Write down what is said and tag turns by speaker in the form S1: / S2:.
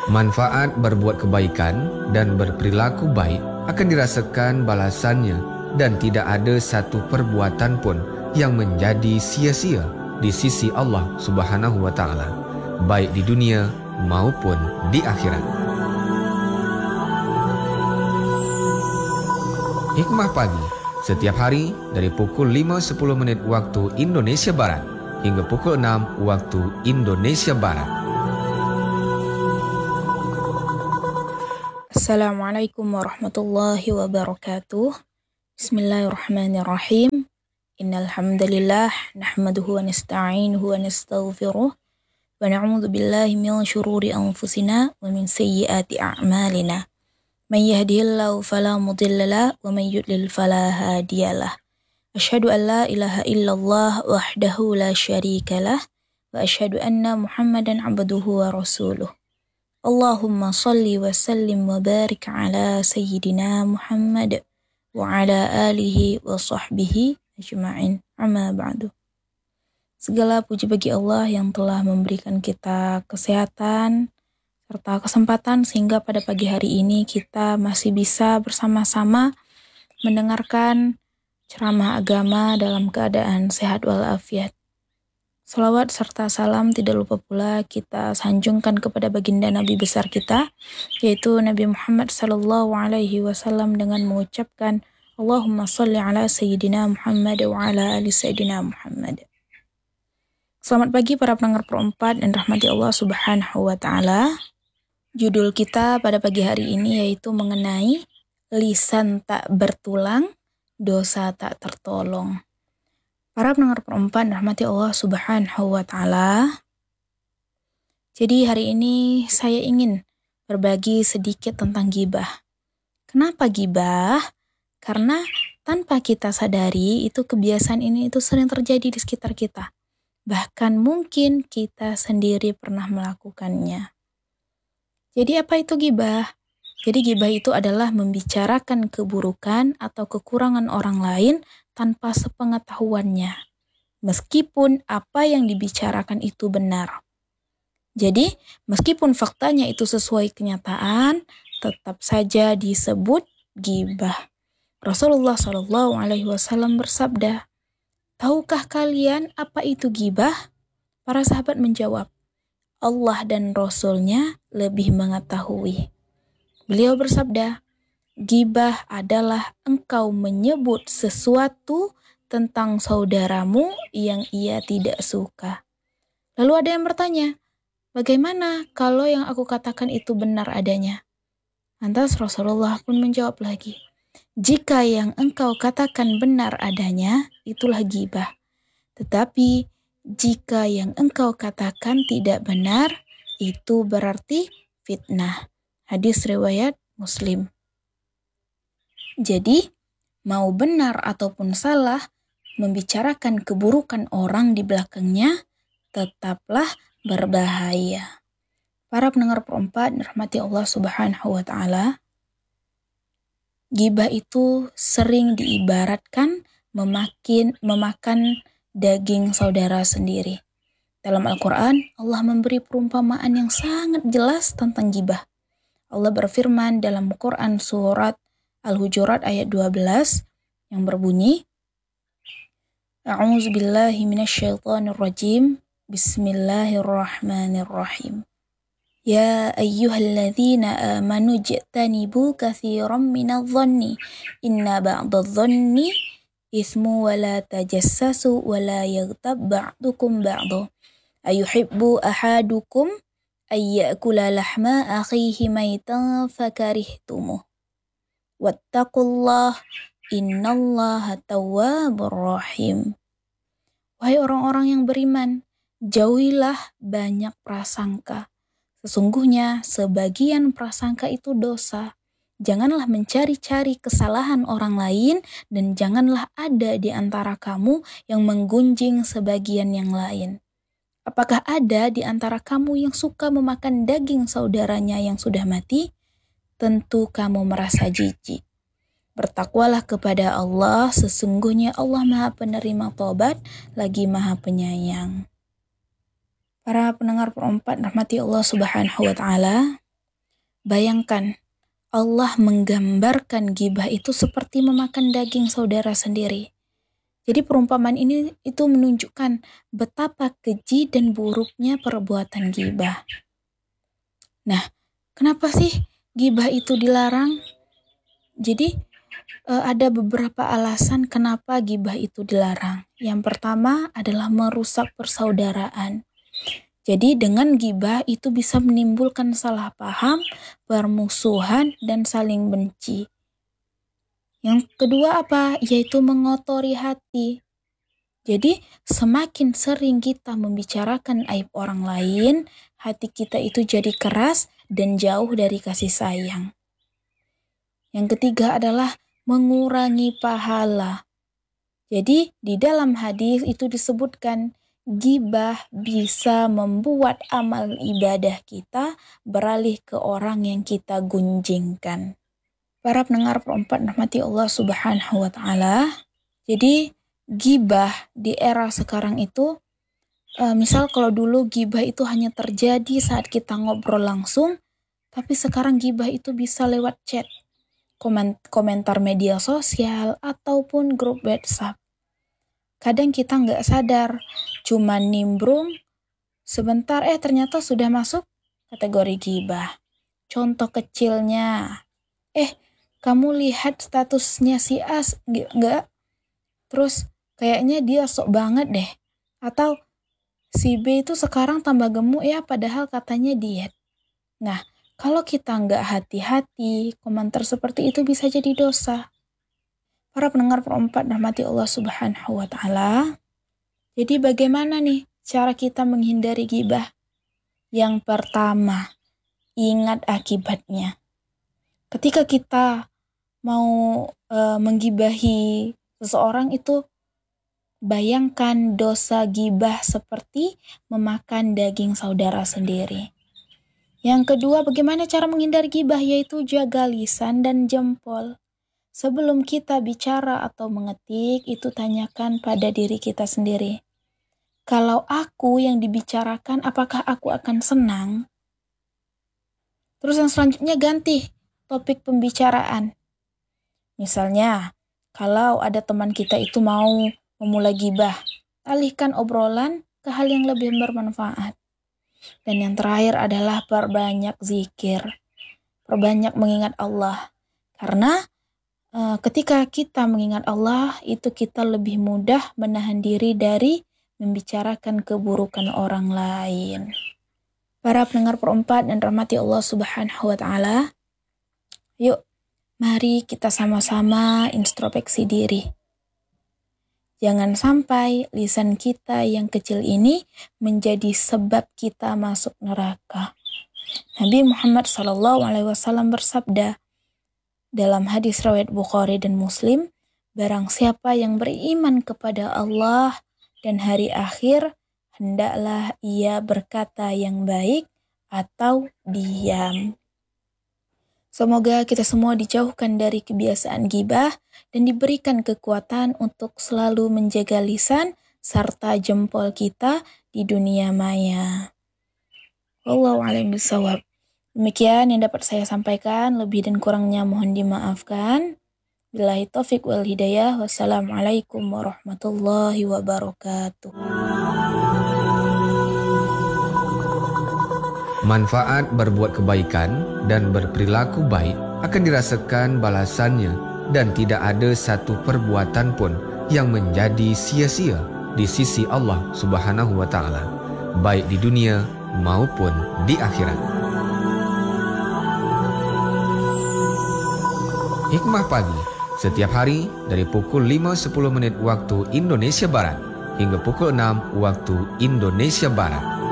S1: Manfaat berbuat kebaikan dan berperilaku baik akan dirasakan balasannya dan tidak ada satu perbuatan pun yang menjadi sia-sia di sisi Allah Subhanahu wa taala, baik di dunia maupun di akhirat. Hikmah pagi setiap hari dari pukul 5.10 waktu Indonesia Barat hingga pukul 6 waktu Indonesia Barat.
S2: Assalamualaikum warahmatullahi wabarakatuh. Bismillahirrahmanirrahim. Innal hamdalillah nahmaduhu wa nasta'inuhu wa nastaghfiruh wa na'udzu billahi min shururi anfusina wa min sayyiati a'malina. May yahdihillahu fala mudilla lahu wa may yudlil fala hadiyalah. Asyhadu an la ilaha illallah wahdahu la syarika lah wa asyhadu anna Muhammadan 'abduhu wa rasuluh. Allahumma salli wa sallim wa barik ala sayyidina Muhammad wa ala alihi wa sahbihi ajma'in. Amma ba'du. Segala puji bagi Allah yang telah memberikan kita kesehatan serta kesempatan sehingga pada pagi hari ini kita masih bisa bersama-sama mendengarkan ceramah agama dalam keadaan sehat walafiat. Salawat serta salam tidak lupa pula kita sanjungkan kepada baginda Nabi besar kita, yaitu Nabi Muhammad SAW dengan mengucapkan Allahumma salli ala Sayyidina Muhammad wa ala ali Sayyidina Muhammad. Selamat pagi para pendengar Pro 4 dan rahmati Allah Subhanahu wa taala. Judul kita pada pagi hari ini yaitu mengenai lisan tak bertulang, dosa tak tertolong. Para pendengar perempuan rahmati Allah Subhanahu wa taala. Jadi hari ini saya ingin berbagi sedikit tentang ghibah. Kenapa ghibah? Karena tanpa kita sadari itu kebiasaan ini itu sering terjadi di sekitar kita. Bahkan mungkin kita sendiri pernah melakukannya. Jadi apa itu ghibah? Jadi ghibah itu adalah membicarakan keburukan atau kekurangan orang lain tanpa sepengetahuannya, meskipun apa yang dibicarakan itu benar. Jadi, meskipun faktanya itu sesuai kenyataan, tetap saja disebut ghibah. Rasulullah SAW bersabda, "Tahukah kalian apa itu ghibah?" Para sahabat menjawab, "Allah dan Rasul-Nya lebih mengetahui." Beliau bersabda, ghibah adalah engkau menyebut sesuatu tentang saudaramu yang ia tidak suka. Lalu ada yang bertanya, bagaimana kalau yang aku katakan itu benar adanya? Lantas Rasulullah pun menjawab lagi, jika yang engkau katakan benar adanya, itulah ghibah. Tetapi jika yang engkau katakan tidak benar, itu berarti fitnah. Hadis riwayat Muslim. Jadi, mau benar ataupun salah, membicarakan keburukan orang di belakangnya tetaplah berbahaya. Para pendengar perempat rahmati Allah Subhanahu wa taala, ghibah itu sering diibaratkan memakan daging saudara sendiri. Dalam Al-Quran, Allah memberi perumpamaan yang sangat jelas tentang ghibah. Allah berfirman dalam Quran surat Al-Hujurat ayat 12 yang berbunyi, A'udzu billahi minasyaitonir rajim. Bismillahirrahmanirrahim. Ya ayyuhalladzina amanu ijtanibu katsiran minadh-dhanni inna ba'dadh-dhanni itsmu wa la tajassasu wa la yaghtab ba'dukum ba'dha ayuhibbu ahadukum ayyakula lahma akhihi maitan fakarihtumuh. Wattaqullah innallaha tawwabur rahim. Wahai orang-orang yang beriman, jauhilah banyak prasangka. Sesungguhnya sebagian prasangka itu dosa. Janganlah mencari-cari kesalahan orang lain dan janganlah ada di antara kamu yang menggunjing sebagian yang lain. Apakah ada di antara kamu yang suka memakan daging saudaranya yang sudah mati? Tentu kamu merasa jijik. Bertakwalah kepada Allah, sesungguhnya Allah Maha Penerima Taubat lagi Maha Penyayang. Para pendengar perempat rahmati Allah Subhanahu wa taala, Bayangkan, Allah menggambarkan ghibah itu seperti memakan daging saudara sendiri. Jadi perumpamaan ini itu menunjukkan betapa keji dan buruknya perbuatan ghibah. Nah, kenapa sih ghibah itu dilarang? Jadi ada beberapa alasan kenapa ghibah itu dilarang. Yang pertama adalah merusak persaudaraan. Jadi dengan ghibah itu bisa menimbulkan salah paham, permusuhan, dan saling benci. Yang kedua apa? Yaitu mengotori hati. Jadi semakin sering kita membicarakan aib orang lain, hati kita itu jadi keras dan jauh dari kasih sayang. Yang ketiga adalah mengurangi pahala. Jadi di dalam hadis itu disebutkan ghibah bisa membuat amal ibadah kita beralih ke orang yang kita gunjingkan. Para pendengar perempat rahmati Allah Subhanahu wa Ta'ala. Jadi ghibah di era sekarang itu, misal kalau dulu ghibah itu hanya terjadi saat kita ngobrol langsung, tapi sekarang ghibah itu bisa lewat chat, komentar media sosial, ataupun grup WhatsApp. Kadang kita nggak sadar, cuma nimbrung, sebentar ternyata sudah masuk kategori ghibah. Contoh kecilnya, kamu lihat statusnya si A nggak? Terus kayaknya dia sok banget deh. Atau si B itu sekarang tambah gemuk ya, padahal katanya diet. Nah, kalau kita nggak hati-hati, komentar seperti itu bisa jadi dosa. Para pendengar perempat rahmati Allah Subhanahu wa Ta'ala. Jadi bagaimana nih cara kita menghindari ghibah? Yang pertama, ingat akibatnya. Ketika kita mau menggibahi seseorang itu, bayangkan dosa ghibah seperti memakan daging saudara sendiri. Yang kedua, bagaimana cara menghindari ghibah? Yaitu jaga lisan dan jempol. Sebelum kita bicara atau mengetik, itu tanyakan pada diri kita sendiri. Kalau aku yang dibicarakan, apakah aku akan senang? Terus yang selanjutnya ganti topik pembicaraan. Misalnya, kalau ada teman kita itu mau memulai ghibah, alihkan obrolan ke hal yang lebih bermanfaat. Dan yang terakhir adalah perbanyak zikir, perbanyak mengingat Allah. Karena ketika kita mengingat Allah, itu kita lebih mudah menahan diri dari membicarakan keburukan orang lain. Para pendengar perempat dan rahmati Allah Subhanahu wa Ta'ala, yuk, mari kita sama-sama introspeksi diri. Jangan sampai lisan kita yang kecil ini menjadi sebab kita masuk neraka. Nabi Muhammad SAW bersabda dalam hadis riwayat Bukhari dan Muslim, barang siapa yang beriman kepada Allah dan hari akhir, hendaklah ia berkata yang baik atau diam. Semoga kita semua dijauhkan dari kebiasaan ghibah dan diberikan kekuatan untuk selalu menjaga lisan serta jempol kita di dunia maya. Wallahu a'lam bishawab. Demikian yang dapat saya sampaikan, lebih dan kurangnya mohon dimaafkan. Billahi taufik wal hidayah. Wassalamualaikum warahmatullahi wabarakatuh.
S1: Manfaat berbuat kebaikan dan berperilaku baik akan dirasakan balasannya dan tidak ada satu perbuatan pun yang menjadi sia-sia di sisi Allah Subhanahu wa Ta'ala, baik di dunia maupun di akhirat. Hikmah pagi setiap hari dari pukul 5.10 waktu Indonesia Barat hingga pukul 6 waktu Indonesia Barat.